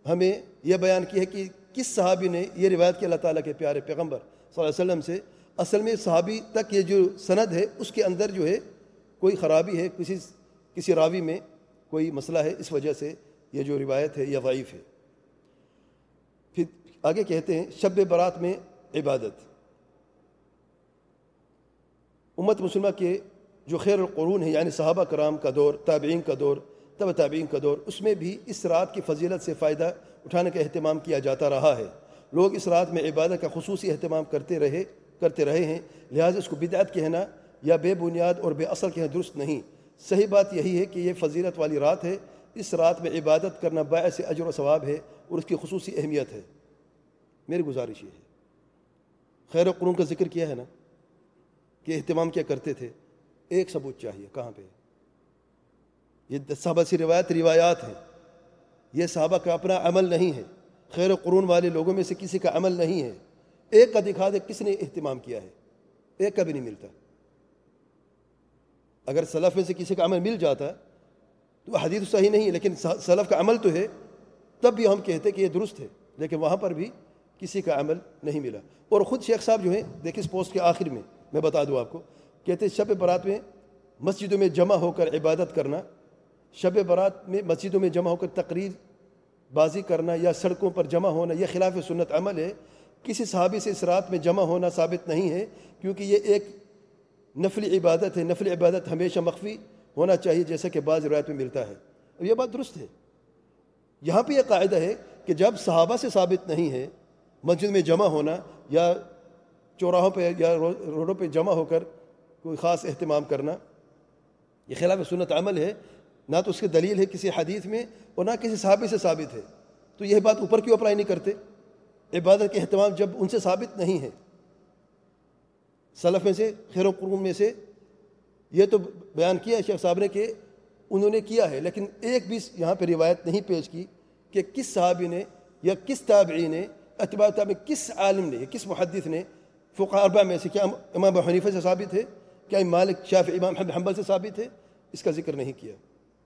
ہمیں یہ بیان کی ہے کہ کس صحابی نے یہ روایت کی اللہ تعالیٰ کے پیارے پیغمبر صلی اللہ علیہ وسلم سے. اصل میں صحابی تک یہ جو سند ہے اس کے اندر جو ہے کوئی خرابی ہے، کسی راوی میں کوئی مسئلہ ہے، اس وجہ سے یہ جو روایت ہے یہ ضعیف ہے. پھر آگے کہتے ہیں شب برات میں عبادت. امت مسلمہ کے جو خیر القرون ہے یعنی صحابہ کرام کا دور، تابعین کا دور، تبع تابعین کا دور، اس میں بھی اس رات کی فضیلت سے فائدہ اٹھانے کا اہتمام کیا جاتا رہا ہے. لوگ اس رات میں عبادت کا خصوصی اہتمام کرتے رہے ہیں، لہٰذا اس کو بدعت کہنا یا بے بنیاد اور بے اصل کہنا درست نہیں. صحیح بات یہی ہے کہ یہ فضیلت والی رات ہے. اس رات میں عبادت کرنا باعث اجر و ثواب ہے اور اس کی خصوصی اہمیت ہے. میری گزارش یہ ہے، خیر القرون کا ذکر کیا ہے نا کہ اہتمام کیا کرتے تھے، ایک ثبوت چاہیے. کہاں پہ؟ یہ صحابہ سے روایات ہیں، یہ صحابہ کا اپنا عمل نہیں ہے، خیر القرون والے لوگوں میں سے کسی کا عمل نہیں ہے. ایک کا دکھا دے کس نے اہتمام کیا ہے، ایک کا بھی نہیں ملتا. اگر سلف میں سے کسی کا عمل مل جاتا تو حدیث صحیح نہیں ہے، لیکن سلف کا عمل تو ہے، تب بھی ہم کہتے کہ یہ درست ہے، لیکن وہاں پر بھی کسی کا عمل نہیں ملا. اور خود شیخ صاحب جو ہیں دیکھیں اس پوسٹ کے آخر میں بتا دوں آپ کو، کہتے ہیں شب برات میں مسجدوں میں جمع ہو کر عبادت کرنا، شب برات میں مسجدوں میں جمع ہو کر تقریر بازی کرنا یا سڑکوں پر جمع ہونا یہ خلاف سنت عمل ہے. کسی صحابی سے اس رات میں جمع ہونا ثابت نہیں ہے، کیونکہ یہ ایک نفلی عبادت ہے. نفلی عبادت ہمیشہ مخفی ہونا چاہیے جیسا کہ بعض روایت میں ملتا ہے. اب یہ بات درست ہے. یہاں پہ یہ قاعدہ ہے کہ جب صحابہ سے ثابت نہیں ہے مسجد میں جمع ہونا یا چوراہوں پہ یا روڈوں پہ جمع ہو کر کوئی خاص اہتمام کرنا، یہ خلاف سنت عمل ہے. نہ تو اس کی دلیل ہے کسی حدیث میں اور نہ کسی صحابی سے ثابت ہے. تو یہ بات اوپر کیوں اپلائی نہیں کرتے؟ عبادت کے اہتمام جب ان سے ثابت نہیں ہے، سلف میں سے خیر القرون میں سے یہ تو بیان کیا ہے شیخ صاحب نے کہ انہوں نے کیا ہے، لیکن ایک بھی یہاں پہ روایت نہیں پیش کی کہ کس صحابی نے یا کس تابعی نے، اتباع تابعین، کس عالم نے، کس محدث نے، فقہاء اربعہ میں سے کیا امام ابو حنیفہ سے ثابت ہے، کیا امام مالک، شافعی، امام احمد حنبل سے ثابت ہے؟ اس کا ذکر نہیں کیا.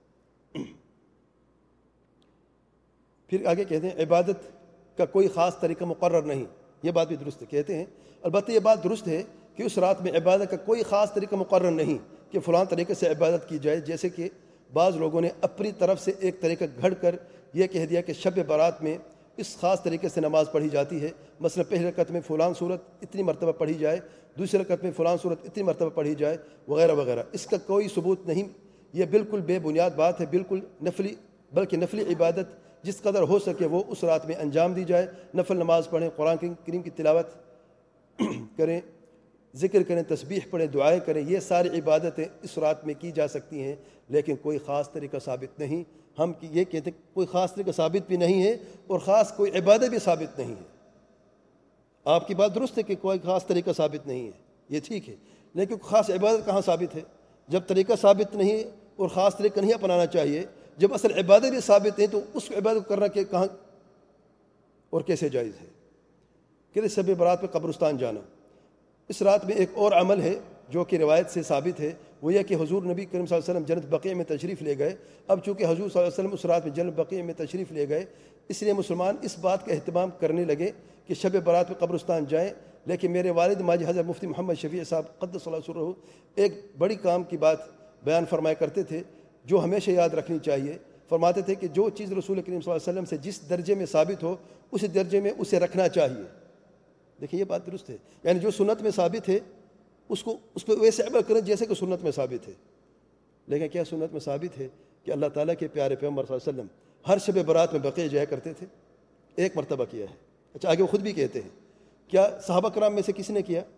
پھر آگے کہتے ہیں عبادت کا کوئی خاص طریقہ مقرر نہیں. یہ بات بھی درست ہے. کہتے ہیں البتہ یہ بات درست ہے کہ اس رات میں عبادت کا کوئی خاص طریقہ مقرر نہیں کہ فلاں طریقے سے عبادت کی جائے، جیسے کہ بعض لوگوں نے اپنی طرف سے ایک طریقہ گھڑ کر یہ کہہ دیا کہ شب برات میں اس خاص طریقے سے نماز پڑھی جاتی ہے. مثلا پہلی رکعت میں فلاں صورت اتنی مرتبہ پڑھی جائے، دوسری رکعت میں فلاں صورت اتنی مرتبہ پڑھی جائے، وغیرہ وغیرہ. اس کا کوئی ثبوت نہیں. یہ بالکل بے بنیاد بات ہے، بالکل نفلی، بلکہ نفلی عبادت جس قدر ہو سکے وہ اس رات میں انجام دی جائے. نفل نماز پڑھیں، قرآن کریم کی تلاوت کریں، ذکر کریں، تسبیح پڑھیں، دعائیں کریں، یہ ساری عبادتیں اس رات میں کی جا سکتی ہیں، لیکن کوئی خاص طریقہ ثابت نہیں. ہم یہ کہتے ہیں کوئی خاص طریقہ ثابت بھی نہیں ہے اور خاص کوئی عبادت بھی ثابت نہیں ہے. آپ کی بات درست ہے کہ کوئی خاص طریقہ ثابت نہیں ہے، یہ ٹھیک ہے، لیکن خاص عبادت کہاں ثابت ہے؟ جب طریقہ ثابت نہیں اور خاص طریقہ نہیں اپنانا چاہیے، جب اصل عبادت بھی ثابت ہے تو اس عبادت کو کرنا کہ کہاں اور کیسے جائز ہے؟ کہ شب برات پہ قبرستان جانا. اس رات میں ایک اور عمل ہے جو کہ روایت سے ثابت ہے، وہ یہ کہ حضور نبی کریم صلی اللہ علیہ وسلم جنت بقیع میں تشریف لے گئے. اب چونکہ حضور صلی اللہ علیہ وسلم اس رات میں جنت بقیع میں تشریف لے گئے، اس لیے مسلمان اس بات کا اہتمام کرنے لگے کہ شب برات پہ قبرستان جائیں. لیکن میرے والد ماجی حضرت مفتی محمد شفیع صاحب قدس اللہ سرہ ایک بڑی کام کی بات بیان فرمایا کرتے تھے جو ہمیشہ یاد رکھنی چاہیے. فرماتے تھے کہ جو چیز رسول کریم صلی اللہ علیہ وسلم سے جس درجے میں ثابت ہو اس درجے میں اسے رکھنا چاہیے. دیکھیں یہ بات درست ہے، یعنی جو سنت میں ثابت ہے اس پہ ویسے عمل کریں جیسے کہ سنت میں ثابت ہے. لیکن کیا سنت میں ثابت ہے کہ اللہ تعالیٰ کے پیارے پیغمبر صلی اللہ علیہ وسلم ہر شب برات میں بقیع جایا کرتے تھے؟ ایک مرتبہ کیا ہے. اچھا آگے وہ خود بھی کہتے ہیں، کیا صحابہ کرام میں سے کسی نے کیا؟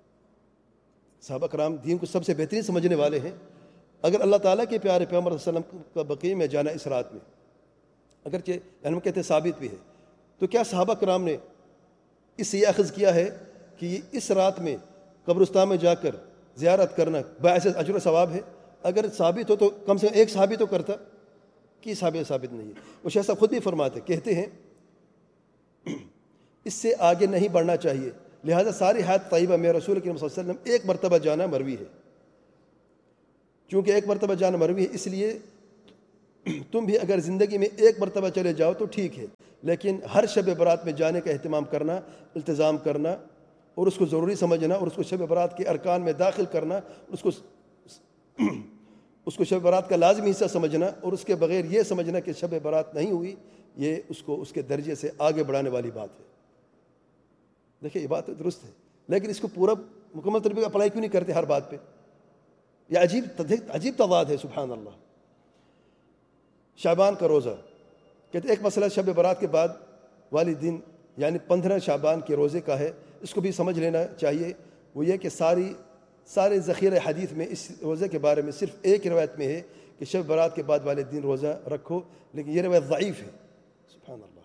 صحابہ کرام دین کو سب سے بہترین سمجھنے والے ہیں. اگر اللہ تعالیٰ کے پیارے پیغمبر صلی اللہ علیہ وسلم کا بقیع میں جانا اس رات میں اگرچہ ہم کہتے ہیں ثابت بھی ہے، تو کیا صحابہ کرام نے اس سے یہ اخذ کیا ہے کہ اس رات میں قبرستان میں جا کر زیارت کرنا باعث اجر و ثواب ہے؟ اگر ثابت ہو تو کم سے کم ایک صحابی تو کرتا، کی ثابت نہیں ہے. وہ شیخ صاحب خود بھی فرماتے کہتے ہیں اس سے آگے نہیں بڑھنا چاہیے، لہذا ساری حیات طیبہ میں رسول کریم صلی اللہ علیہ وسلم ایک مرتبہ جانا مروی ہے. چونکہ ایک مرتبہ جانا مروی ہے اس لیے تم بھی اگر زندگی میں ایک مرتبہ چلے جاؤ تو ٹھیک ہے، لیکن ہر شب برات میں جانے کا اہتمام کرنا، التزام کرنا اور اس کو ضروری سمجھنا اور اس کو شب برات کے ارکان میں داخل کرنا، اس کو شب برات کا لازمی حصہ سمجھنا اور اس کے بغیر یہ سمجھنا کہ شب برات نہیں ہوئی، یہ اس کو اس کے درجے سے آگے بڑھانے والی بات ہے۔ دیکھیں یہ بات درست ہے، لیکن اس کو پورا مکمل طریقے سے اپلائی کیوں نہیں کرتے ہر بات پہ؟ یہ عجیب تضاد ہے، سبحان اللہ۔ شعبان کا روزہ، کہتے ایک مسئلہ شب برات کے بعد والی دن یعنی 15 شعبان کے روزے کا ہے، اس کو بھی سمجھ لینا چاہیے۔ وہ یہ کہ سارے ذخیرہ حدیث میں اس روزے کے بارے میں صرف ایک روایت میں ہے کہ شب برات کے بعد والے دن روزہ رکھو، لیکن یہ روایت ضعیف ہے، سبحان اللہ۔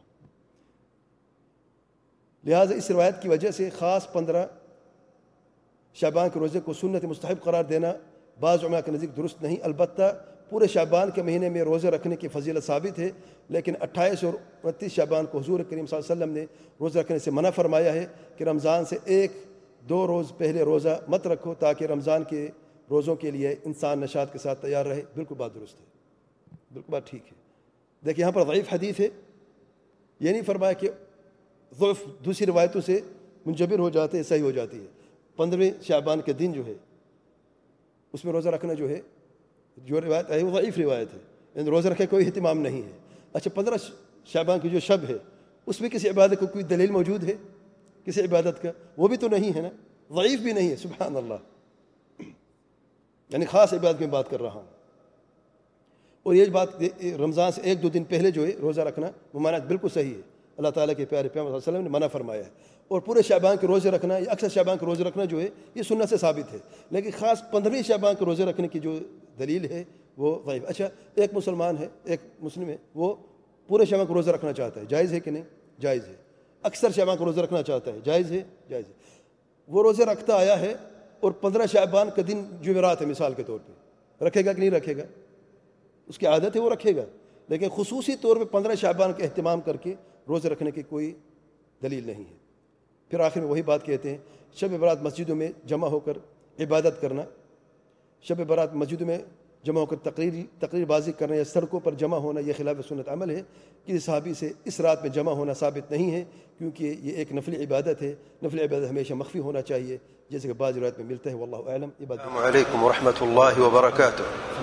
لہٰذا اس روایت کی وجہ سے خاص 15 شعبان کے روزے کو سنت مستحب قرار دینا بعض علماء کے نزدیک درست نہیں۔ البتہ پورے شعبان کے مہینے میں روزے رکھنے کی فضیلت ثابت ہے، لیکن 28 اور 29 شعبان کو حضور کریم صلی اللہ علیہ وسلم نے روزہ رکھنے سے منع فرمایا ہے کہ رمضان سے 1-2 روز پہلے روزہ مت رکھو تاکہ رمضان کے روزوں کے لیے انسان نشاط کے ساتھ تیار رہے۔ بالکل بات درست ہے، بالکل بات ٹھیک ہے۔ دیکھیں یہاں پر ضعیف حدیث ہے، یہ نہیں فرمایا کہ ضعف دوسری روایتوں سے منجبر ہو جاتے ہیں، صحیح ہو جاتی ہے۔ 15ویں شعبان کے دن جو ہے اس میں روزہ رکھنا جو ہے، جو روایت ہے وہ ضعیف روایت ہے، یعنی روزہ رکھے کوئی اہتمام نہیں ہے۔ اچھا 15 شعبان کی جو شب ہے اس میں کسی عبادت کو کوئی دلیل موجود ہے کسی عبادت کا؟ وہ بھی تو نہیں ہے نا، ضعیف بھی نہیں ہے، سبحان اللہ۔ یعنی خاص عبادت میں بات کر رہا ہوں، اور یہ بات رمضان سے 1-2 دن پہلے جو ہے روزہ رکھنا ممانعت بالکل صحیح ہے، اللہ تعالیٰ کے پیارے پیغمبر صلی اللہ علیہ وسلم نے منع فرمایا ہے۔ اور پورے شعبان کے روزے رکھنا یا اکثر شعبان کے روزے رکھنا جو ہے یہ سنت سے ثابت ہے، لیکن خاص 15ویں شعبان کے روزے رکھنے کی جو دلیل ہے وہ ضعیف۔ اچھا ایک مسلمان ہے، ایک مسلم ہے، وہ پورے شعبان کا روزہ رکھنا چاہتا ہے، جائز ہے کہ نہیں؟ جائز ہے۔ اکثر شعبان کا روزہ رکھنا چاہتا ہے، جائز ہے؟ جائز ہے۔ وہ روزے رکھتا آیا ہے اور 15 شعبان کا دن جمعرات ہے مثال کے طور پہ، رکھے گا کہ نہیں رکھے گا؟ اس کی عادت ہے وہ رکھے گا، لیکن خصوصی طور پہ 15 شعبان کا اہتمام کر کے روزے رکھنے کی کوئی دلیل نہیں ہے۔ پھر آخر میں وہی بات کہتے ہیں، شب برات مسجدوں میں جمع ہو کر عبادت کرنا، شب برات مسجدوں میں جمع ہو کر تقریر بازی کرنا یا سڑکوں پر جمع ہونا یہ خلاف سنت عمل ہے۔ کسی صحابی سے اس رات میں جمع ہونا ثابت نہیں ہے، کیونکہ یہ ایک نفلی عبادت ہے، نفلی عبادت ہمیشہ مخفی ہونا چاہیے جیسے کہ بعض روایت میں ملتا ہے، واللہ اعلم۔ السلام علیکم ورحمۃ اللہ وبرکاتہ۔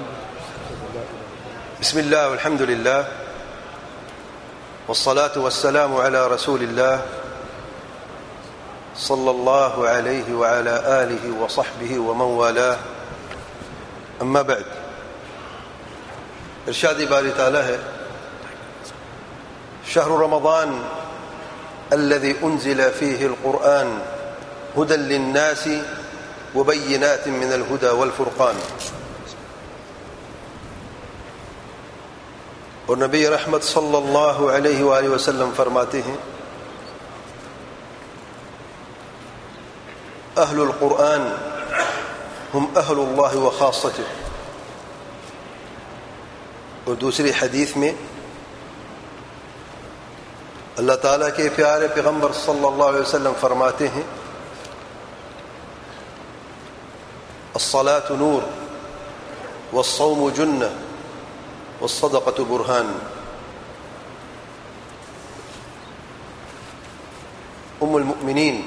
بسم اللہ والحمد للہ والصلاة والسلام على رسول اللہ صلی اللہ علیہ وعلى آلہ وصحبہ ومن والاه، اما بعد۔ ارشاد باری تعالی ہے، شہر رمضان الذي انزل فيه القرآن هدى للناس وبينات من الهدى والفرقان۔ اور نبی رحمت صلی اللہ علیہ وآلہ وسلم فرماتے ہیں، اہل القرآن ہم اہل اللہ وخاصتہ۔ اور دوسری حدیث میں اللہ تعالیٰ کے پیارے پیغمبر صلی اللہ علیہ وسلم فرماتے ہیں، الصلاة نور والصوم جنہ والصدقة برہان۔ ام المؤمنین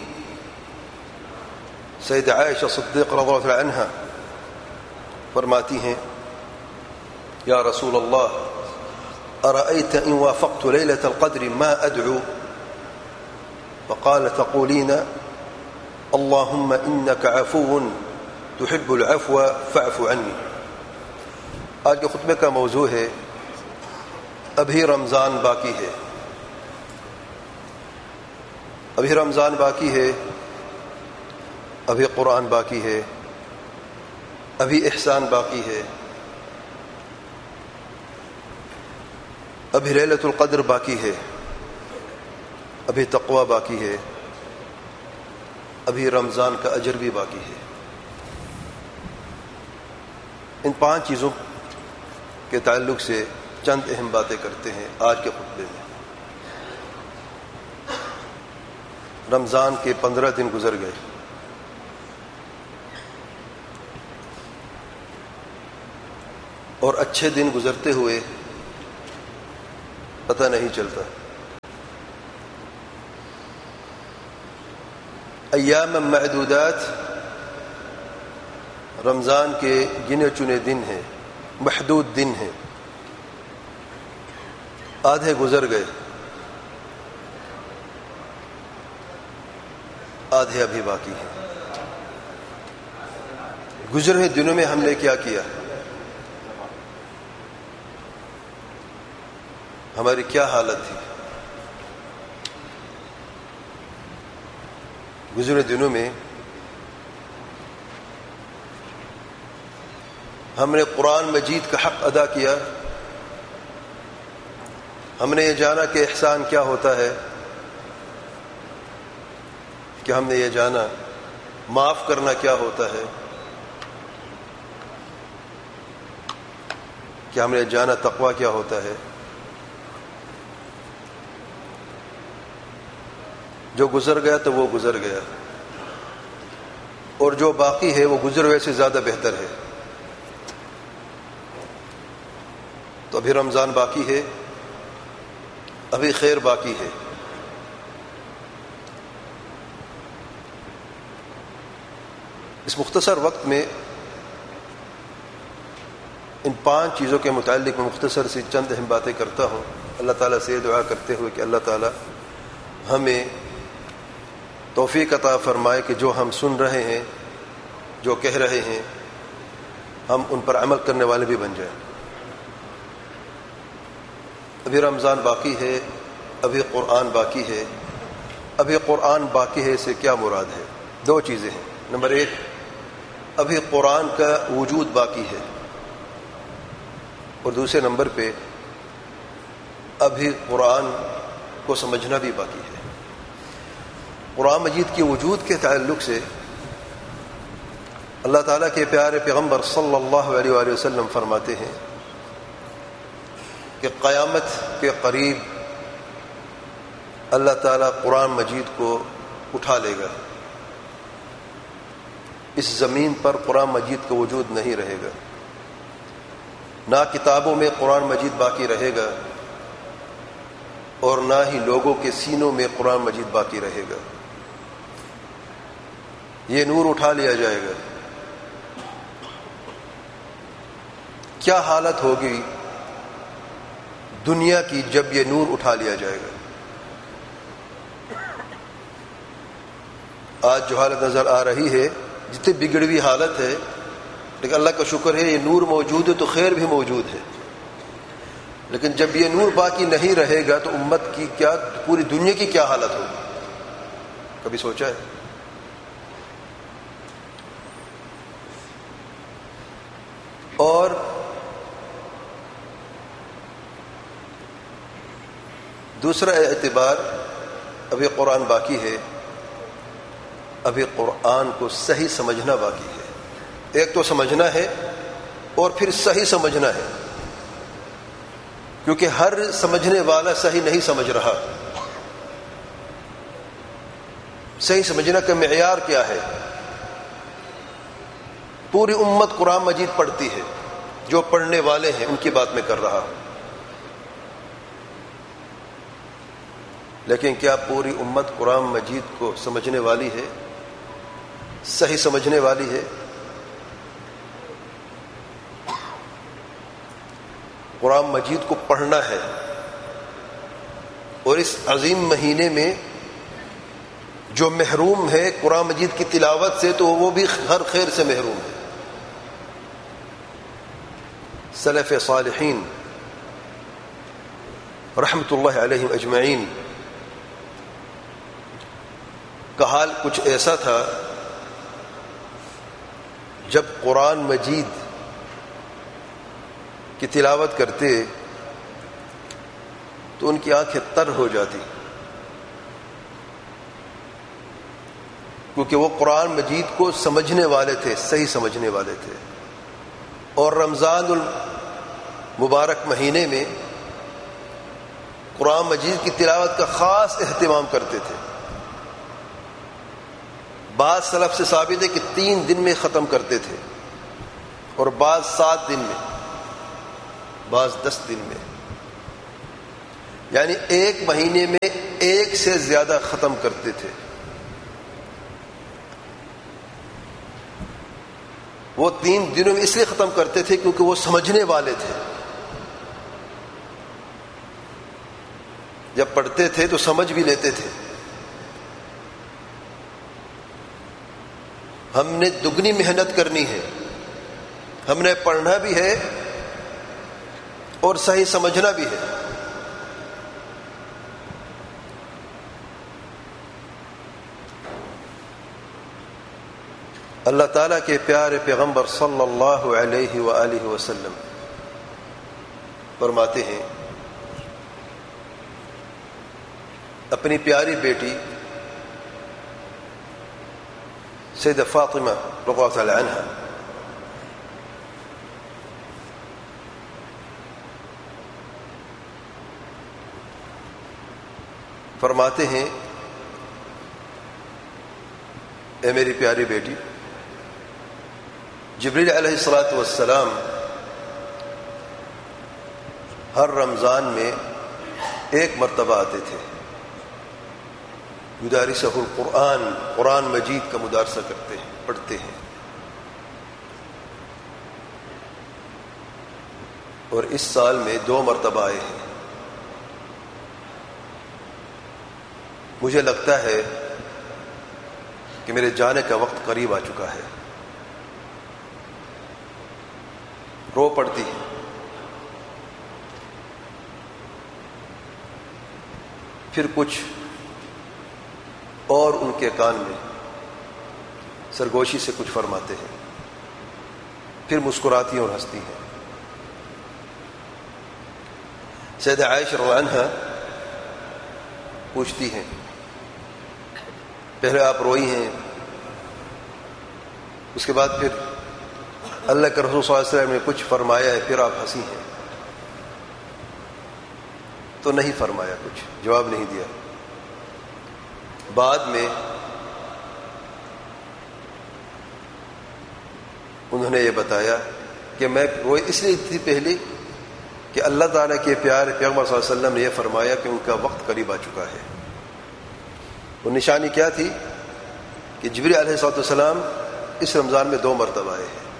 سید عائشہ صدیقہ رضی اللہ عنہا فرماتی ہیں، یا رسول اللہ ارأیت ان وافقت لیلة القدر ما ادعو؟ فقال تقولین اللہم انک عفو تحب العفو فاعف عنی۔ آج کے خطبے کا موضوع ہے، ابھی رمضان باقی ہے، ابھی رمضان باقی ہے، ابھی قرآن باقی ہے، ابھی احسان باقی ہے، ابھی لیلۃ القدر باقی ہے، ابھی تقوی باقی ہے، ابھی رمضان کا اجر بھی باقی ہے۔ ان 5 چیزوں کے تعلق سے چند اہم باتیں کرتے ہیں آج کے خطبے میں۔ رمضان کے 15 دن گزر گئے، اور اچھے دن گزرتے ہوئے پتہ نہیں چلتا. ایام معدودات رمضان کے گنے چنے دن ہیں، محدود دن ہیں. آدھے گزر گئے، آدھے ابھی باقی ہیں. گزرے ہوئے دنوں میں ہم نے کیا کیا؟ ہماری کیا حالت تھی؟ گزرے دنوں میں ہم نے قرآن مجید کا حق ادا کیا. ہم نے یہ جانا کہ احسان کیا ہوتا ہے، کہ ہم نے یہ جانا معاف کرنا کیا ہوتا ہے، کہ ہم نے جانا تقویٰ کیا ہوتا ہے. جو گزر گیا تو وہ گزر گیا، اور جو باقی ہے وہ گزر ہوئے سے زیادہ بہتر ہے. تو ابھی رمضان باقی ہے، ابھی خیر باقی ہے. اس مختصر وقت میں ان 5 چیزوں کے متعلق میں مختصر سی چند اہم باتیں کرتا ہوں، اللہ تعالیٰ سے دعا کرتے ہوئے کہ اللہ تعالیٰ ہمیں توفیق عطا فرمائے کہ جو ہم سن رہے ہیں، جو کہہ رہے ہیں، ہم ان پر عمل کرنے والے بھی بن جائیں. ابھی رمضان باقی ہے، ابھی قرآن باقی ہے. ابھی قرآن باقی ہے سے کیا مراد ہے؟ 2 چیزیں ہیں. نمبر 1، ابھی قرآن کا وجود باقی ہے، اور دوسرے نمبر پہ ابھی قرآن کو سمجھنا بھی باقی ہے. قرآن مجید کے وجود کے تعلق سے اللہ تعالیٰ کے پیارے پیغمبر صلی اللہ علیہ وآلہ وسلم فرماتے ہیں کہ قیامت کے قریب اللہ تعالیٰ قرآن مجید کو اٹھا لے گا. اس زمین پر قرآن مجید کا وجود نہیں رہے گا، نہ کتابوں میں قرآن مجید باقی رہے گا، اور نہ ہی لوگوں کے سینوں میں قرآن مجید باقی رہے گا. یہ نور اٹھا لیا جائے گا. کیا حالت ہوگی دنیا کی جب یہ نور اٹھا لیا جائے گا؟ آج جو حالت نظر آ رہی ہے، جتنی بگڑی ہوئی حالت ہے، لیکن اللہ کا شکر ہے یہ نور موجود ہے تو خیر بھی موجود ہے. لیکن جب یہ نور باقی نہیں رہے گا تو امت کی کیا، پوری دنیا کی کیا حالت ہوگی؟ کبھی سوچا ہے؟ اور دوسرا اعتبار، ابھی قرآن باقی ہے، ابھی قرآن کو صحیح سمجھنا باقی ہے. ایک تو سمجھنا ہے اور پھر صحیح سمجھنا ہے، کیونکہ ہر سمجھنے والا صحیح نہیں سمجھ رہا. صحیح سمجھنا کا معیار کیا ہے؟ پوری امت قرآن مجید پڑھتی ہے، جو پڑھنے والے ہیں ان کی بات میں کر رہا ہوں. لیکن کیا پوری امت قرآن مجید کو سمجھنے والی ہے، صحیح سمجھنے والی ہے؟ قرآن مجید کو پڑھنا ہے، اور اس عظیم مہینے میں جو محروم ہے قرآن مجید کی تلاوت سے تو وہ بھی ہر خیر سے محروم ہے. سلف صالحین رحمت اللہ علیہم اجمعین کا حال کچھ ایسا تھا، جب قرآن مجید کی تلاوت کرتے تو ان کی آنکھیں تر ہو جاتی، کیونکہ وہ قرآن مجید کو سمجھنے والے تھے، صحیح سمجھنے والے تھے. اور رمضان المبارک مہینے میں قرآن مجید کی تلاوت کا خاص اہتمام کرتے تھے. بعض سلف سے ثابت ہے کہ 3 دن میں ختم کرتے تھے، اور بعض 7 دن میں، بعض 10 دن میں. یعنی ایک مہینے میں ایک سے زیادہ ختم کرتے تھے. وہ 3 دنوں میں اس لیے ختم کرتے تھے کیونکہ وہ سمجھنے والے تھے. جب پڑھتے تھے تو سمجھ بھی لیتے تھے. ہم نے دگنی محنت کرنی ہے، ہم نے پڑھنا بھی ہے اور صحیح سمجھنا بھی ہے. اللہ تعالیٰ کے پیارے پیغمبر صلی اللہ علیہ وآلہ وسلم فرماتے ہیں اپنی پیاری بیٹی سیدہ فاطمہ رضی اللہ تعالی عنہا فرماتے ہیں اے میری پیاری بیٹی، جبریل علیہ الصلاۃ والسلام ہر رمضان میں 1 مرتبہ آتے تھے. یدارسہ القرآن، قرآن مجید کا مدارسہ کرتے ہیں، پڑھتے ہیں. اور اس سال میں 2 مرتبہ آئے ہیں. مجھے لگتا ہے کہ میرے جانے کا وقت قریب آ چکا ہے. رو پڑتی ہے. پھر کچھ اور ان کے کان میں سرگوشی سے کچھ فرماتے ہیں، پھر مسکراتی ہیں اور ہنستی ہیں. سیدہ عائشہ رضی اللہ عنہا پوچھتی ہیں پہلے آپ روئی ہیں، اس کے بعد پھر اللہ کے رسول صلی اللہ علیہ وسلم نے کچھ فرمایا ہے، پھر آپ ہنسی ہیں. تو نہیں فرمایا، کچھ جواب نہیں دیا. بعد میں انہوں نے یہ بتایا کہ میں روئی اس لیے تھی پہلے کہ اللہ تعالیٰ کے پیارے پیغمبر صلی اللہ علیہ وسلم نے یہ فرمایا کہ ان کا وقت قریب آ چکا ہے. وہ نشانی کیا تھی کہ جبریل علیہ السلام اس رمضان میں 2 مرتبہ آئے ہیں.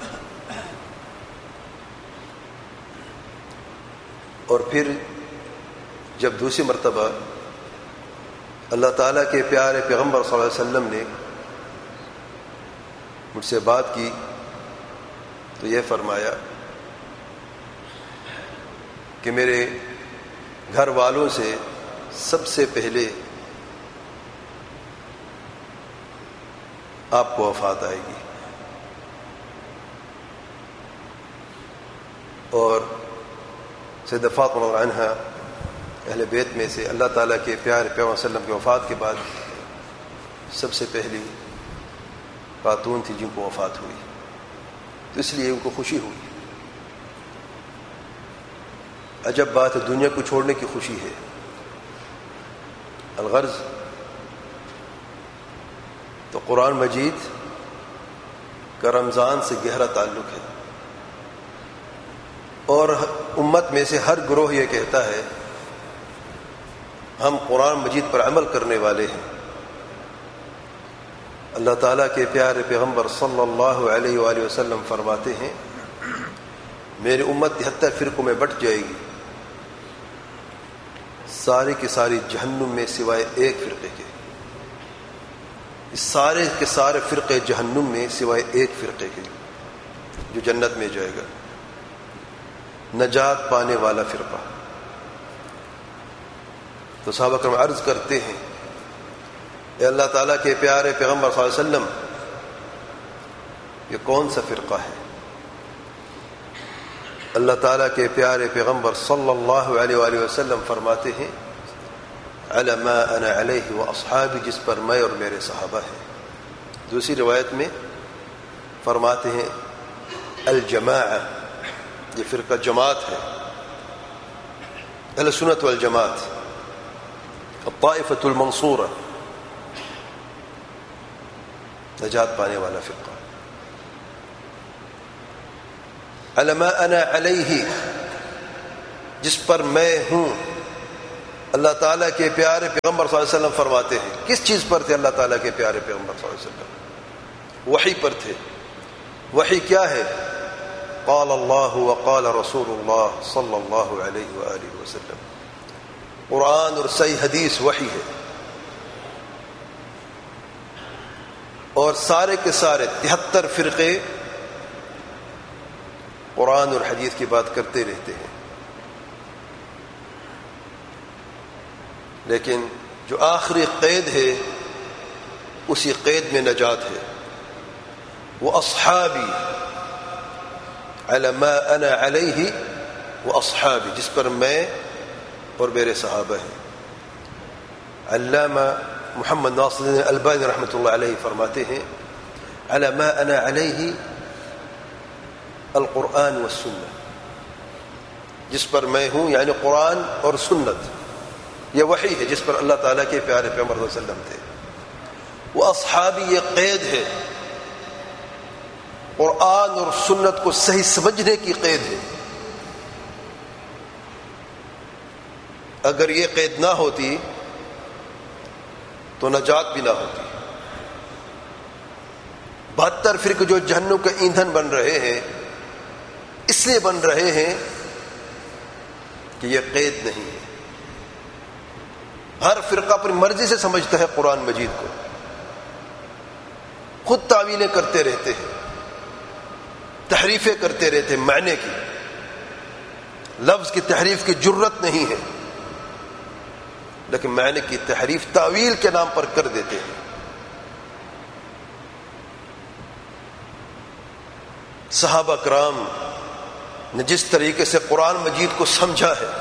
اور پھر جب دوسری مرتبہ اللہ تعالیٰ کے پیارے پیغمبر صلی اللہ علیہ وسلم نے مجھ سے بات کی تو یہ فرمایا کہ میرے گھر والوں سے سب سے پہلے آپ کو وفات آئے گی، اور سیدہ فاطمہ رضی اللہ عنہا اہل بیت میں سے اللہ تعالیٰ کے پیارے پیغمبر صلی اللہ علیہ وسلم کی وفات کے بعد سب سے پہلی خاتون تھی جن کو وفات ہوئی. تو اس لیے ان کو خوشی ہوئی. عجب بات ہے، دنیا کو چھوڑنے کی خوشی ہے. الغرض تو قرآن مجید کا رمضان سے گہرا تعلق ہے، اور امت میں سے ہر گروہ یہ کہتا ہے ہم قرآن مجید پر عمل کرنے والے ہیں. اللہ تعالیٰ کے پیارے پیغمبر صلی اللہ علیہ وآلہ وسلم فرماتے ہیں میری امت 73 فرقوں میں بٹ جائے گی، ساری کی ساری جہنم میں سوائے ایک فرقے کے. سارے کے سارے فرقے جہنم میں سوائے ایک فرقے کے جو جنت میں جائے گا، نجات پانے والا فرقہ. تو صحابہ کرام عرض کرتے ہیں اے اللہ تعالیٰ کے پیارے پیغمبر صلی اللہ علیہ وسلم یہ کون سا فرقہ ہے؟ اللہ تعالیٰ کے پیارے پیغمبر صلی اللہ علیہ وآلہ وسلم فرماتے ہیں علی ما انا علیہ واصحابی، جس پر میں اور میرے صحابہ ہیں. دوسری روایت میں فرماتے ہیں الجماعہ، یہ فرقہ جماعت ہے، اہل سنت والجماعت، الطائفۃ المنصورہ، نجات پانے والا فرقہ. علی ما انا علیہ، جس پر میں ہوں، اللہ تعالیٰ کے پیارے پیغمبر صلی اللہ علیہ وسلم فرماتے ہیں. کس چیز پر تھے اللہ تعالیٰ کے پیارے پیغمبر صلی اللہ علیہ وسلم؟ وحی پر تھے. وحی کیا ہے؟ قال اللہ وقال رسول اللہ صلی اللہ علیہ وآلہ وسلم. قرآن اور صحیح حدیث وحی ہے. اور سارے کے سارے 73 فرقے قرآن اور حدیث کی بات کرتے رہتے ہیں. لیکن جو آخری قید ہے اسی قید میں نجات ہے. وہ اصحابی علی ما انا علیہ و اصحابی، جس پر میں اور میرے صحابہ ہیں. علامہ محمد ناصر الدین البانی رحمۃ اللہ علیہ فرماتے ہیں علی ما انا علیہ القرآن والسنہ، جس پر میں ہوں یعنی قرآن اور سنت. یہ وحی ہے جس پر اللہ تعالیٰ کے پیارے پیغمبر صلی اللہ علیہ وسلم تھے. وہ اصحابی یہ قید ہے، قرآن اور سنت کو صحیح سمجھنے کی قید ہے. اگر یہ قید نہ ہوتی تو نجات بھی نہ ہوتی. 72 فرقے جو جہنم کا ایندھن بن رہے ہیں اس لیے بن رہے ہیں کہ یہ قید نہیں ہے. ہر فرقہ اپنی مرضی سے سمجھتا ہے قرآن مجید کو، خود تعویلیں کرتے رہتے ہیں، تحریفیں کرتے رہتے ہیں. معنی کی، لفظ کی تحریف کی جرت نہیں ہے، لیکن معنی کی تحریف تعویل کے نام پر کر دیتے ہیں. صحابہ کرام نے جس طریقے سے قرآن مجید کو سمجھا ہے،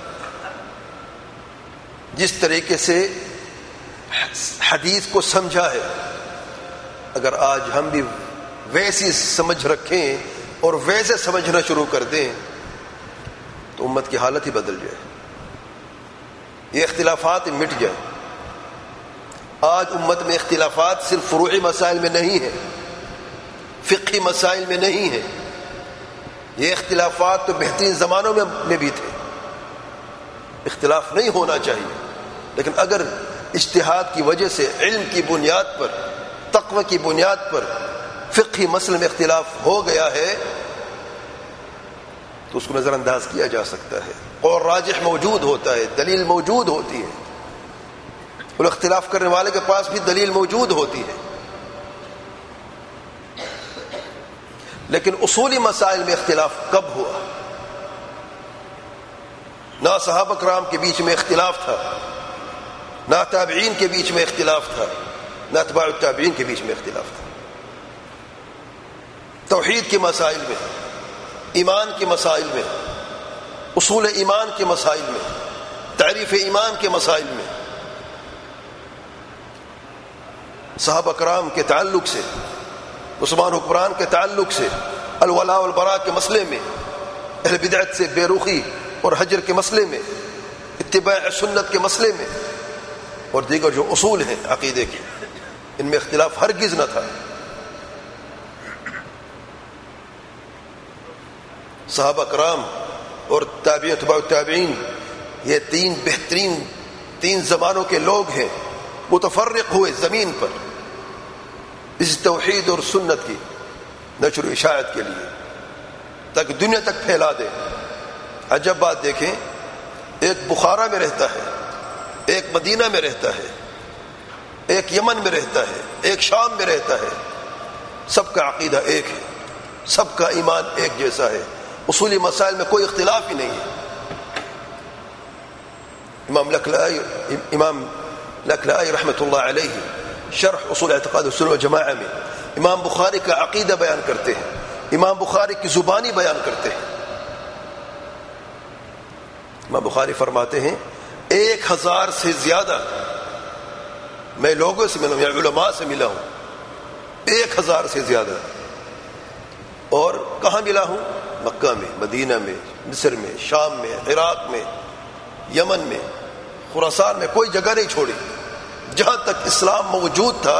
جس طریقے سے حدیث کو سمجھا ہے، اگر آج ہم بھی ویسی سمجھ رکھیں اور ویسے سمجھنا شروع کر دیں تو امت کی حالت ہی بدل جائے، یہ اختلافات مٹ جائیں. آج امت میں اختلافات صرف فروعی مسائل میں نہیں ہیں، فقہی مسائل میں نہیں ہیں. یہ اختلافات تو بہترین زمانوں میں بھی تھے. اختلاف نہیں ہونا چاہیے، لیکن اگر اجتہاد کی وجہ سے علم کی بنیاد پر، تقوی کی بنیاد پر فقہی مسئلے میں اختلاف ہو گیا ہے تو اس کو نظر انداز کیا جا سکتا ہے. اور راجح موجود ہوتا ہے، دلیل موجود ہوتی ہے، اور اختلاف کرنے والے کے پاس بھی دلیل موجود ہوتی ہے. لیکن اصولی مسائل میں اختلاف کب ہوا؟ نہ صحابہ کرام کے بیچ میں اختلاف تھا، نہ تابعین کے بیچ میں اختلاف تھا، نہ اتباع التابعین کے بیچ میں اختلاف تھا. توحید کے مسائل میں، ایمان کے مسائل میں، اصول ایمان کے مسائل میں، تعریف ایمان کے مسائل میں صحابہ کرام کے تعلق سے، عثمان حکمران کے تعلق سے، الولاء والبراء کے مسئلے میں، اہل بدعت سے بے رخی اور حجر کے مسئلے میں، اتباع سنت کے مسئلے میں، اور دیگر جو اصول ہیں عقیدے کے، ان میں اختلاف ہرگز نہ تھا. صحابہ کرام اور تابعین اتباع التابعین یہ تین زمانوں کے لوگ ہیں، متفرق ہوئے زمین پر اس توحید اور سنت کی نشر و اشاعت کے لیے تاکہ دنیا تک پھیلا دے. عجب بات دیکھیں، ایک بخارا میں رہتا ہے، ایک مدینہ میں رہتا ہے، ایک یمن میں رہتا ہے، ایک شام میں رہتا ہے، سب کا عقیدہ ایک ہے، سب کا ایمان ایک جیسا ہے، اصولی مسائل میں کوئی اختلاف ہی نہیں ہے. امام لکھلائی رحمۃ اللہ علیہ شرح اصول اعتقاد السنہ والجماعہ میں امام بخاری کا عقیدہ بیان کرتے ہیں، امام بخاری کی زبانی بیان کرتے ہیں. امام بخاری فرماتے ہیں 1000 سے زیادہ میں لوگوں سے ملا ہوں، یعنی علماء سے ملا ہوں، 1000 سے زیادہ. اور کہاں ملا ہوں؟ مکہ میں، مدینہ میں، مصر میں، شام میں، عراق میں، یمن میں، خراسان میں، کوئی جگہ نہیں چھوڑی. جہاں تک اسلام موجود تھا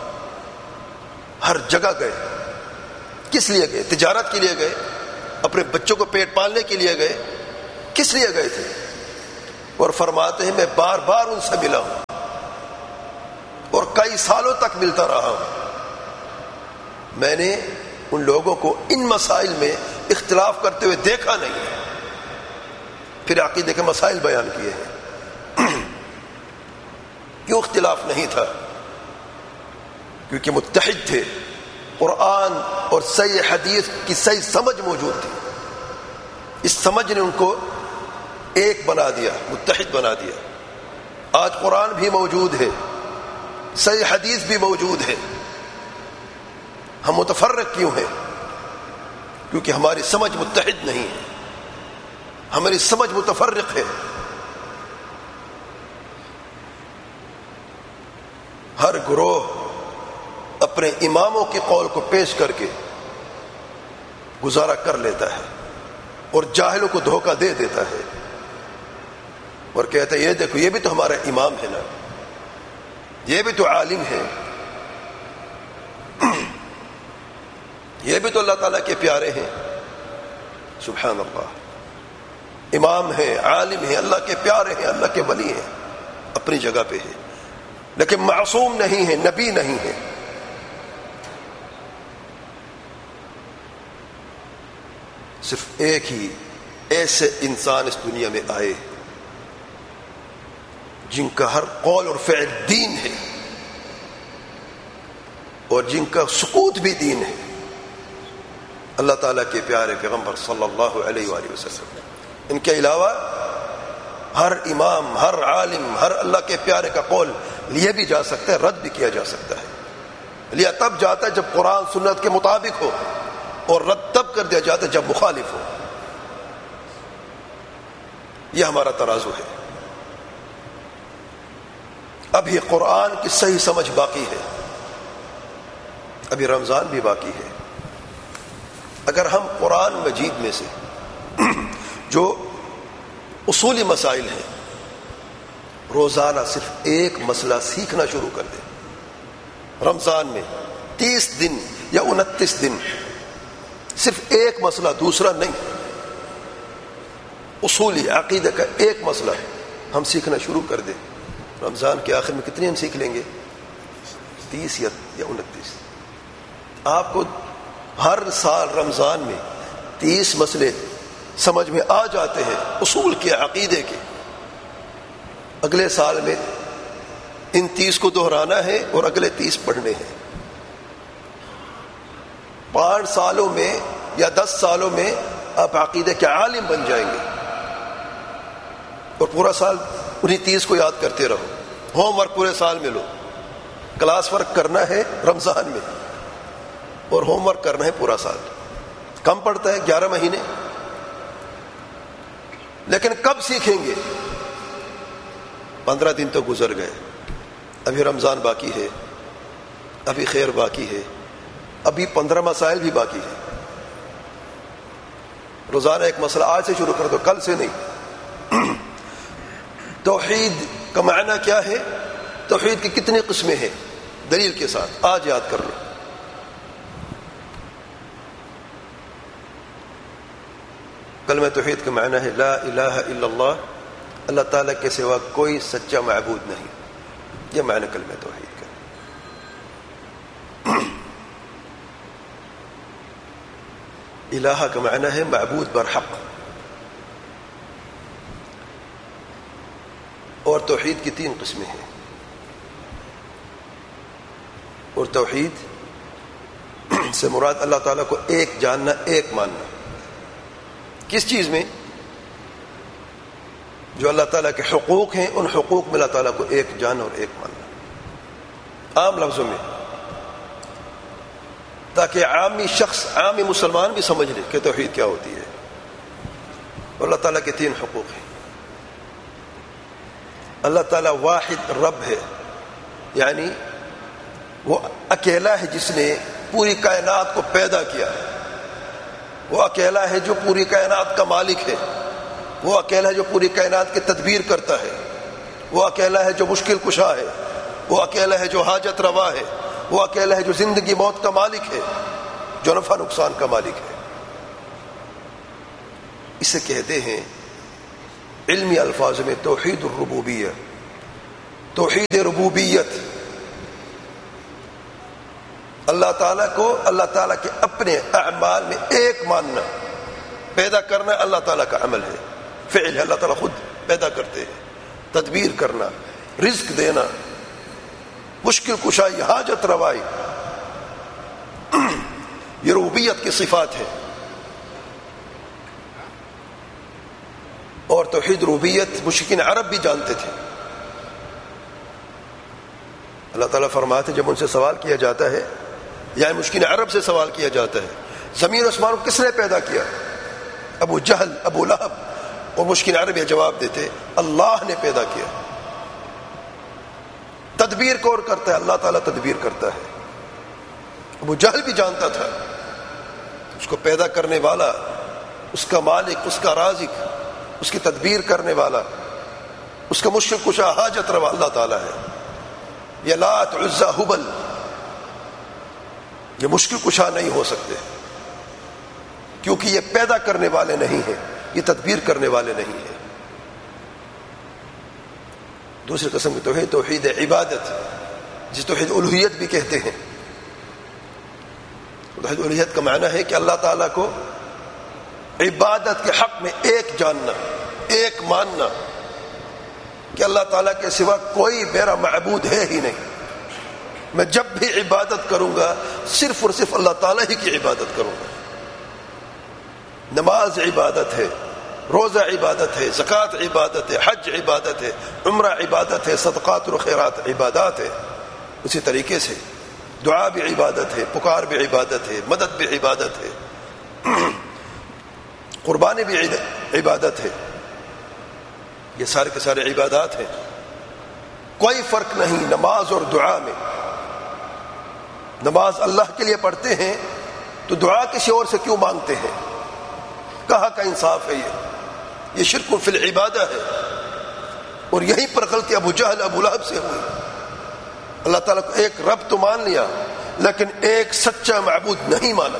ہر جگہ گئے. کس لیے گئے؟ تجارت کے لیے گئے؟ اپنے بچوں کو پیٹ پالنے کے لیے گئے؟ کس لیے گئے تھے؟ اور فرماتے ہیں میں بار بار ان سے ملا ہوں اور کئی سالوں تک ملتا رہا ہوں، میں نے ان لوگوں کو ان مسائل میں اختلاف کرتے ہوئے دیکھا نہیں ہے۔ پھر عقیدے کے مسائل بیان کیے ہیں۔ کیوں اختلاف نہیں تھا؟ کیونکہ متحد تھے، قرآن اور صحیح حدیث کی صحیح سمجھ موجود تھی، اس سمجھ نے ان کو ایک بنا دیا، متحد بنا دیا۔ آج قرآن بھی موجود ہے، صحیح حدیث بھی موجود ہے، ہم متفرق کیوں ہیں؟ کیونکہ ہماری سمجھ متحد نہیں ہے، ہماری سمجھ متفرق ہے۔ ہر گروہ اپنے اماموں کے قول کو پیش کر کے گزارا کر لیتا ہے اور جاہلوں کو دھوکہ دے دیتا ہے اور کہتا ہے یہ دیکھو یہ بھی تو ہمارا امام ہے نا، یہ بھی تو عالم ہے، یہ بھی تو اللہ تعالیٰ کے پیارے ہیں۔ سبحان اللہ، امام ہے، عالم ہے، اللہ کے پیارے ہیں، اللہ کے ولی ہیں، اپنی جگہ پہ ہے، لیکن معصوم نہیں ہے، نبی نہیں ہے۔ صرف ایک ہی ایسے انسان اس دنیا میں آئے جن کا ہر قول اور فعل دین ہے اور جن کا سکوت بھی دین ہے، اللہ تعالیٰ کے پیارے پیغمبر صلی اللہ علیہ وآلہ وسلم۔ ان کے علاوہ ہر امام، ہر عالم، ہر اللہ کے پیارے کا قول لیا بھی جا سکتا ہے، رد بھی کیا جا سکتا ہے۔ لیا تب جاتا ہے جب قرآن سنت کے مطابق ہو، اور رد تب کر دیا جاتا ہے جب مخالف ہو۔ یہ ہمارا ترازو ہے۔ ابھی قرآن کی صحیح سمجھ باقی ہے، ابھی رمضان بھی باقی ہے۔ اگر ہم قرآن مجید میں سے جو اصولی مسائل ہیں روزانہ صرف ایک مسئلہ سیکھنا شروع کر دیں، رمضان میں 30 دن یا 29 دن صرف ایک مسئلہ، دوسرا نہیں، اصولی عقیدہ کا ایک مسئلہ ہم سیکھنا شروع کر دیں، رمضان کے آخر میں کتنے ہم سیکھ لیں گے؟ 30 یا 29۔ آپ کو ہر سال رمضان میں 30 مسئلے سمجھ میں آ جاتے ہیں اصول کے، عقیدے کے۔ اگلے سال میں ان 30 کو دہرانا ہے اور اگلے 30 پڑھنے ہیں۔ 5 سالوں میں یا 10 سالوں میں آپ عقیدے کے عالم بن جائیں گے اور پورا سال انہیں 30 کو یاد کرتے رہو۔ ہوم ورک پورے سال میں لو، کلاس ورک کرنا ہے رمضان میں اور ہوم ورک کرنا ہے پورا سال۔ کم پڑتا ہے 11 مہینے، لیکن کب سیکھیں گے؟ 15 دن تو گزر گئے، ابھی رمضان باقی ہے، ابھی خیر باقی ہے، ابھی 15 مسائل بھی باقی ہے۔ روزانہ ایک مسئلہ آج سے شروع کر دو، کل سے نہیں۔ توحید کا معنی کیا ہے؟ توحید کی کتنی قسمیں ہیں؟ دلیل کے ساتھ آج یاد کر لو۔ کلمہ توحید کا معنی ہے لا الہ الا اللہ، اللہ تعالیٰ کے سوا کوئی سچا معبود نہیں، یہ معنی کلمہ توحید کا۔ الہ کا معنی ہے معبود برحق، اور توحید کی 3 قسمیں ہیں، اور توحید سے مراد اللہ تعالیٰ کو ایک جاننا، ایک ماننا۔ کس چیز میں؟ جو اللہ تعالیٰ کے حقوق ہیں، ان حقوق میں اللہ تعالیٰ کو ایک جاننا اور ایک ماننا، عام لفظوں میں، تاکہ عامی شخص، عامی مسلمان بھی سمجھ لے کہ توحید کیا ہوتی ہے۔ اور اللہ تعالیٰ کے 3 حقوق ہیں۔ اللہ تعالیٰ واحد رب ہے، یعنی وہ اکیلا ہے جس نے پوری کائنات کو پیدا کیا ہے، وہ اکیلا ہے جو پوری کائنات کا مالک ہے، وہ اکیلا ہے جو پوری کائنات کی تدبیر کرتا ہے، وہ اکیلا ہے جو مشکل کشا ہے، وہ اکیلا ہے جو حاجت روا ہے، وہ اکیلا ہے جو زندگی موت کا مالک ہے، جو نفع نقصان کا مالک ہے۔ اسے کہتے ہیں علمی الفاظ میں توحید الربوبیہ، توحید ربوبیت، اللہ تعالیٰ کو اللہ تعالیٰ کے اپنے اعمال میں ایک ماننا. پیدا کرنا اللہ تعالیٰ کا عمل ہے، فعل ہے، اللہ تعالیٰ خود پیدا کرتے ہیں. تدبیر کرنا، رزق دینا، مشکل کشائی، حاجت روائی، یہ ربوبیت کی صفات ہے. اور توحید ربوبیت مشرکین عرب بھی جانتے تھے. اللہ تعالیٰ فرماتے جب ان سے سوال کیا جاتا ہے، یا مشرکین عرب سے سوال کیا جاتا ہے زمین و آسمان کو کس نے پیدا کیا؟ ابو جہل، ابو لہب اور مشرکین عرب یہ جواب دیتے اللہ نے پیدا کیا. تدبیر کون کرتا ہے؟ اللہ تعالیٰ تدبیر کرتا ہے. ابو جہل بھی جانتا تھا اس کو پیدا کرنے والا، اس کا مالک، اس کا رازق، اس کی تدبیر کرنے والا، اس کا مشکل کشا، حاجت روا اللہ تعالیٰ ہے. یہ لات، عزا، ہبل یہ مشکل کشا نہیں ہو سکتے، کیونکہ یہ پیدا کرنے والے نہیں ہیں، یہ تدبیر کرنے والے نہیں ہیں. دوسری قسم کی توحید توحید عبادت، جس توحید الوہیت بھی کہتے ہیں. توحید الوہیت کا معنی ہے کہ اللہ تعالیٰ کو عبادت کے حق میں ایک جاننا، ایک ماننا کہ اللہ تعالیٰ کے سوا کوئی میرا معبود ہے ہی نہیں. میں جب بھی عبادت کروں گا صرف اور صرف اللہ تعالیٰ ہی کی عبادت کروں گا. نماز عبادت ہے، روزہ عبادت ہے، زکوٰۃ عبادت ہے، حج عبادت ہے، عمرہ عبادت ہے، صدقات و خیرات عبادات ہے. اسی طریقے سے دعا بھی عبادت ہے، پکار بھی عبادت ہے، مدد بھی عبادت ہے، قربانی بھی عبادت ہے. یہ سارے کے سارے عبادات ہیں. کوئی فرق نہیں نماز اور دعا میں. نماز اللہ کے لیے پڑھتے ہیں تو دعا کسی اور سے کیوں مانگتے ہیں؟ کہاں کا انصاف ہے؟ یہ شرک فی العبادہ ہے. اور یہیں پر غلطی ابو جہل، ابو لہب سے ہوئی. اللہ تعالیٰ کو ایک رب تو مان لیا لیکن ایک سچا معبود نہیں مانا.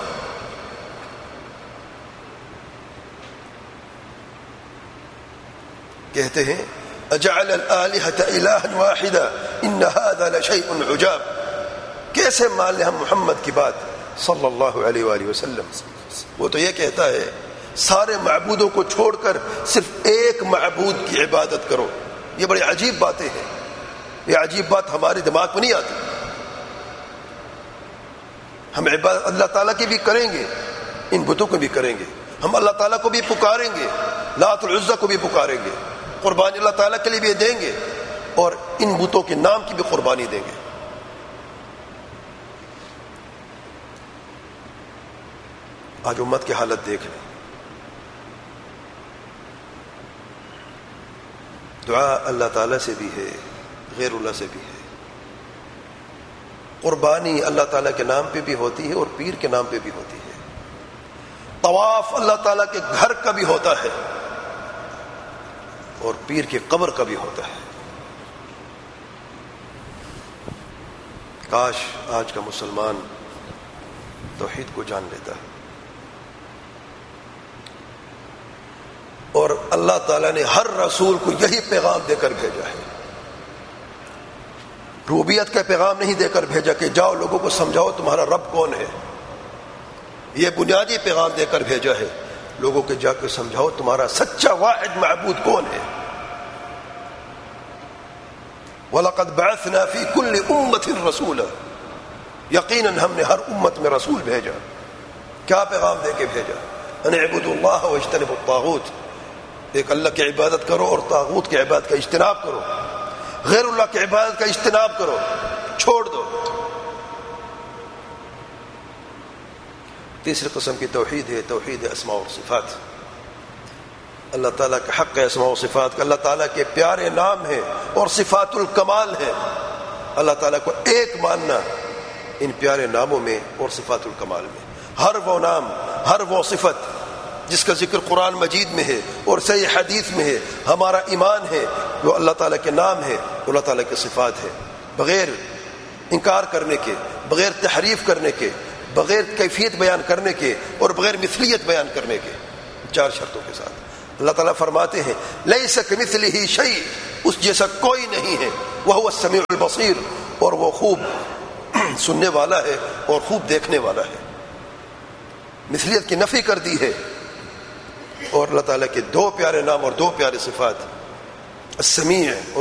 کہتے ہیں اجعل الآلہۃ الہا واحدا ان ھذا لشیء عجاب. کیسے مان لیں ہم محمد کی بات صلی اللہ علیہ وآلہ وسلم؟ وہ تو یہ کہتا ہے سارے معبودوں کو چھوڑ کر صرف ایک معبود کی عبادت کرو. یہ بڑی عجیب باتیں ہیں. یہ عجیب بات ہمارے دماغ میں نہیں آتی. ہم عبادت اللہ تعالیٰ کی بھی کریں گے، ان بتوں کو بھی کریں گے. ہم اللہ تعالیٰ کو بھی پکاریں گے، لات العزا کو بھی پکاریں گے، قربانی اللہ تعالیٰ کے لیے بھی دیں گے، اور ان بتوں کے نام کی بھی قربانی دیں گے. آج امت کی حالت دیکھ لیں. دعا اللہ تعالیٰ سے بھی ہے، غیر اللہ سے بھی ہے. قربانی اللہ تعالیٰ کے نام پہ بھی ہوتی ہے اور پیر کے نام پہ بھی ہوتی ہے. طواف اللہ تعالیٰ کے گھر کا بھی ہوتا ہے اور پیر کی قبر کا بھی ہوتا ہے. کاش آج کا مسلمان توحید کو جان لیتا ہے. اور اللہ تعالیٰ نے ہر رسول کو یہی پیغام دے کر بھیجا ہے. ربوبیت کا پیغام نہیں دے کر بھیجا کہ جاؤ لوگوں کو سمجھاؤ تمہارا رب کون ہے. یہ بنیادی پیغام دے کر بھیجا ہے لوگوں کے جا کے سمجھاؤ تمہارا سچا واحد معبود کون ہے. وَلَقَدْ بَعَثْنَا فِي كُلِّ أُمَّةٍ رَسُولًا. یقیناً ہم نے ہر امت میں رسول بھیجا. کیا پیغام دے کے بھیجا؟ ان اعبدوا اللہ واجتنبوا الطاغوت. ایک اللہ کی عبادت کرو اور طاغوت کی عبادت کا اجتناب کرو. غیر اللہ کی عبادت کا اجتناب کرو، چھوڑ دو. تیسری قسم کی توحید ہے توحید اسماء و صفات. اللہ تعالیٰ کا حق ہے اسماء و صفات کا. اللہ تعالیٰ کے پیارے نام ہیں اور صفات الکمال ہیں. اللہ تعالیٰ کو ایک ماننا ان پیارے ناموں میں اور صفات الکمال میں. ہر وہ نام، ہر وہ صفت جس کا ذکر قرآن مجید میں ہے اور صحیح حدیث میں ہے، ہمارا ایمان ہے جو اللہ تعالیٰ کے نام ہے، اللہ تعالیٰ کی صفات ہے. بغیر انکار کرنے کے، بغیر تحریف کرنے کے، بغیر کیفیت بیان کرنے کے اور بغیر مثلیت بیان کرنے کے، چار شرطوں کے ساتھ. اللہ تعالیٰ فرماتے ہیں لیس کمثلہ شیء، اس جیسا کوئی نہیں ہے، وہو السمیع البصیر، اور وہ خوب سننے والا ہے اور خوب دیکھنے والا ہے۔ مثلیت کی نفی کر دی ہے، اور اللہ تعالیٰ کے دو پیارے نام اور دو پیارے صفات، السمیع